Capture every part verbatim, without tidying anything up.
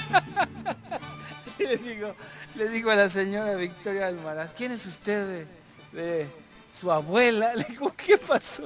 le digo, le digo a la señora Victoria Almaraz, ¿quién es usted de, de su abuela? Le digo, ¿qué pasó?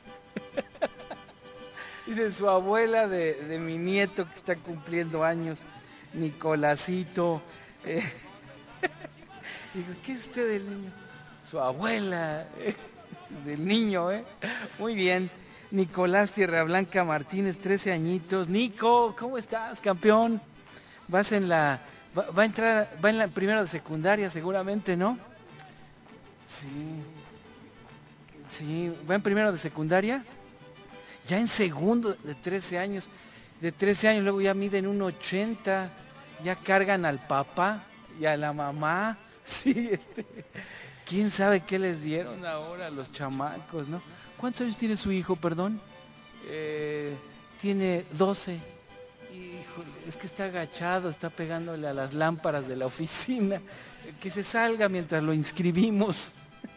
Dice, su abuela de, de mi nieto que está cumpliendo años, Nicolásito. Eh, digo, ¿qué es usted del niño? Su abuela eh, del niño, ¿eh? Muy bien. Nicolás Tierra Blanca Martínez, trece añitos. Nico, ¿cómo estás, campeón? Vas en la... Va, va a entrar, va en la primero de secundaria seguramente, ¿no? Sí. Sí, va en primero de secundaria. Ya en segundo de trece años. De trece años luego ya miden un ochenta. Ya cargan al papá y a la mamá. Sí, este... ¿Quién sabe qué les dieron ahora a los chamacos, no? ¿Cuántos años tiene su hijo, perdón? Eh, tiene doce. Híjole, es que está agachado, está pegándole a las lámparas de la oficina. Que se salga mientras lo inscribimos.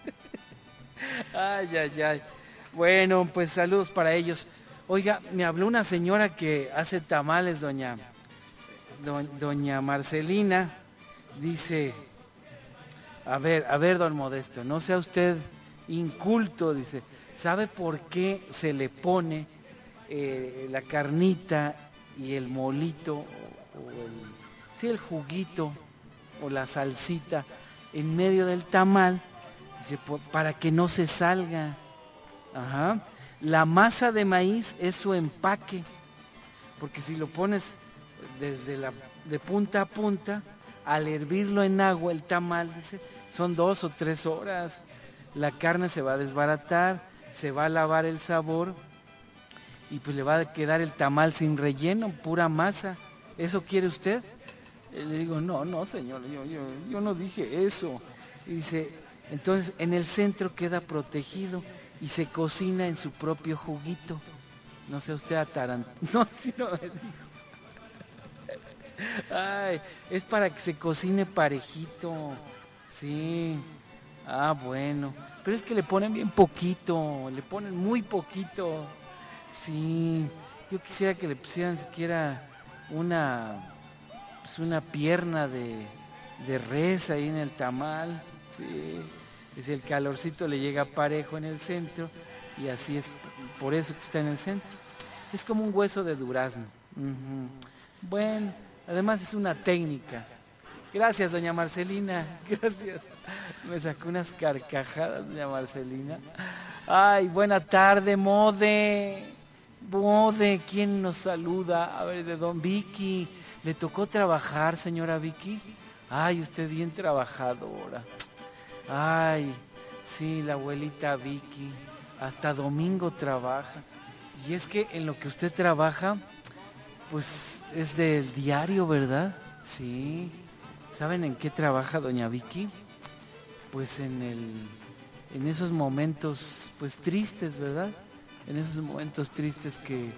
Ay, ay, ay. Bueno, pues saludos para ellos. Oiga, me habló una señora que hace tamales, doña, do, doña Marcelina. Dice, a ver, a ver, don Modesto, no sea usted inculto, dice. ¿Sabe por qué se le pone eh, la carnita y el molito, o, o el, sí, el juguito, o la salsita en medio del tamal? Dice, para que no se salga. Ajá. La masa de maíz es su empaque, porque si lo pones desde la, de punta a punta, al hervirlo en agua el tamal, dice, son dos o tres horas. La carne se va a desbaratar, se va a lavar el sabor y pues le va a quedar el tamal sin relleno, pura masa. ¿Eso quiere usted? Y le digo, no, no, señor, yo, yo, yo no dije eso. Y dice, entonces en el centro queda protegido y se cocina en su propio juguito. No sea usted atarantado. No, si no me dijo. Ay, es para que se cocine parejito. Sí. Ah, bueno. Pero es que le ponen bien poquito, le ponen muy poquito. Sí. Yo quisiera que le pusieran siquiera una, pues una pierna de, de res ahí en el tamal. Sí. Es el calorcito le llega parejo en el centro y así es por eso que está en el centro. Es como un hueso de durazno. Uh-huh. Bueno, además es una técnica. Gracias, doña Marcelina. Gracias. Me sacó unas carcajadas, doña Marcelina. Ay, buena tarde, Mode. Mode, ¿quién nos saluda? A ver, de don Vicky. ¿Le tocó trabajar, señora Vicky? Ay, usted bien trabajadora. Ay, sí, la abuelita Vicky, hasta domingo trabaja. Y es que en lo que usted trabaja, pues es del diario, ¿verdad? Sí. ¿Saben en qué trabaja doña Vicky? Pues en el, en esos momentos, pues tristes, ¿verdad? En esos momentos tristes que,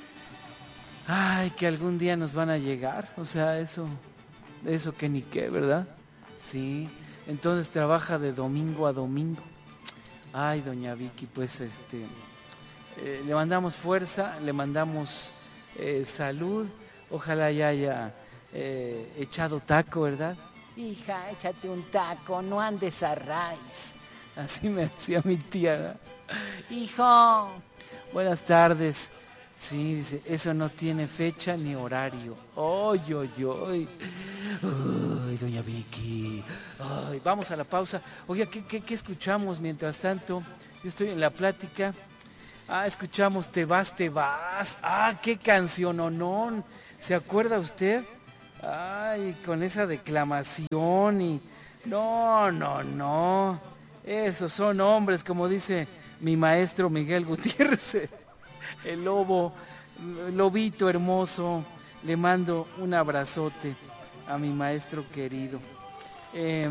ay, que algún día nos van a llegar. O sea, eso, eso que ni qué, ¿verdad? Sí. Entonces trabaja de domingo a domingo. Ay, doña Vicky, pues este, eh, le mandamos fuerza, le mandamos eh, salud. Ojalá ya haya eh, echado taco, ¿verdad? Hija, échate un taco, no andes a raíz. Así me decía mi tía, ¿verdad? Hijo, buenas tardes. Sí, dice, eso no tiene fecha ni horario. ¡Oy, oy, oy! ¡Ay, doña Vicky! Ay, vamos a la pausa. Oiga, ¿qué, qué, ¿qué escuchamos mientras tanto? Yo estoy en la plática. Ah, escuchamos Te vas, te vas. ¡Ah, qué canciononón! ¿Se acuerda usted? Ay, con esa declamación y... No, no, no. Esos son hombres, como dice mi maestro Miguel Gutiérrez. El lobo, lobito hermoso, le mando un abrazote a mi maestro querido. Eh,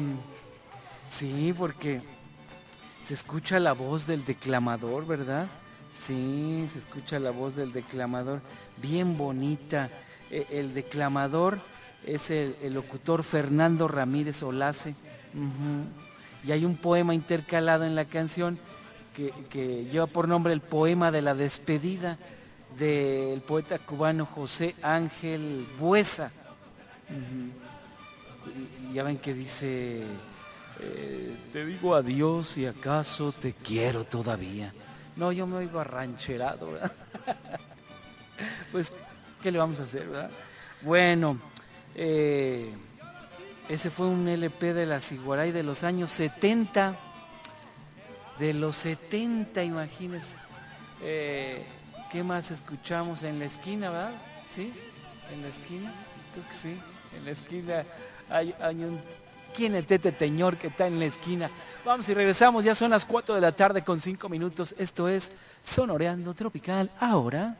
sí, porque se escucha la voz del declamador, ¿verdad? Sí, se escucha la voz del declamador, bien bonita. Eh, el declamador es el, el locutor Fernando Ramírez Olace. Uh-huh. Y hay un poema intercalado en la canción Que, que lleva por nombre el poema de la despedida del poeta cubano José Ángel Buesa. Y, y ya ven que dice, eh, te digo adiós y acaso te quiero todavía. No, yo me oigo arrancherado, ¿verdad? Pues, ¿qué le vamos a hacer, verdad? Bueno, eh, ese fue un L P de la Ciguaray de los años setenta. De los setenta, imagínense. Eh, ¿Qué más escuchamos? En la esquina, ¿verdad? ¿Sí? En la esquina, creo que sí. En la esquina hay, hay un... ¿Quién es Tete Teñor que está en la esquina? Vamos y regresamos, ya son las cuatro de la tarde con cinco minutos. Esto es Sonoreando Tropical. Ahora...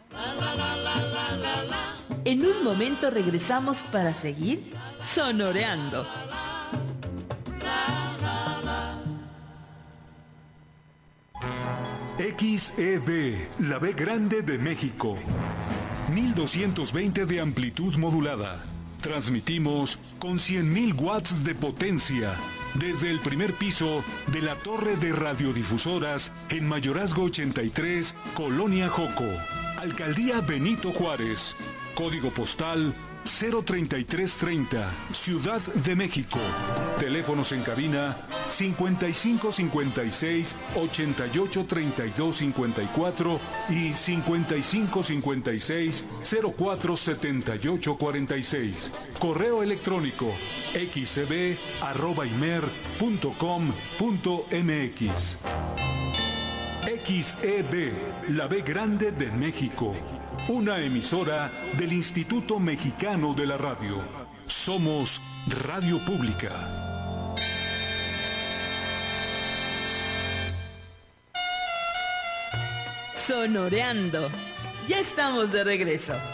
En un momento regresamos para seguir sonoreando. X E B, la B grande de México. mil doscientos veinte de amplitud modulada. Transmitimos con cien mil watts de potencia desde el primer piso de la torre de radiodifusoras en Mayorazgo ochenta y tres, Colonia Joco, Alcaldía Benito Juárez, código postal cero treinta y tres treinta, Ciudad de México. Teléfonos en cabina cincuenta y cinco cincuenta y seis ochenta y ocho treinta y dos cincuenta y cuatro y cincuenta y cinco cincuenta y seis cero cuatro setenta y ocho cuarenta y seis. Correo electrónico xcb arroba imer punto com punto mx. X E B, la B grande de México. Una emisora del Instituto Mexicano de la Radio. Somos Radio Pública. Sonoreando. Ya estamos de regreso.